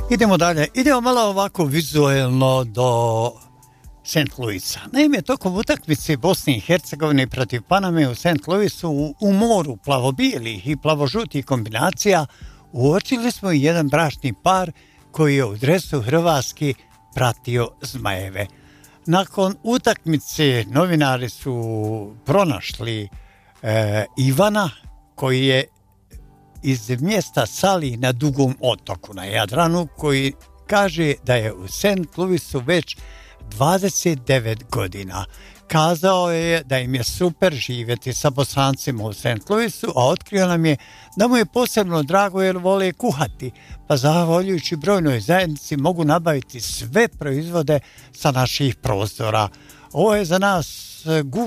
Idemo dalje. Idemo malo ovako vizuelno do St. Louisa. Naime, tokom utakmice Bosne i Hercegovine protiv Paname u St. Louisu u moru plavobijelih i plavožutih kombinacija uočili smo i jedan bračni par koji je u dresu Hrvatske pratio Zmajeve. Nakon utakmice novinari su pronašli Ivana koji je iz mjesta Sali na Dugom otoku na Jadranu, koji kaže da je u St. Louisu već 29 godina. Kazao je da im je super živjeti sa Bosancima u St. Louisu, a otkrio nam je da mu je posebno drago jer vole kuhati, pa zahvaljujući brojnoj zajednici mogu nabaviti sve proizvode sa naših prostora. Ovo je za nas gušt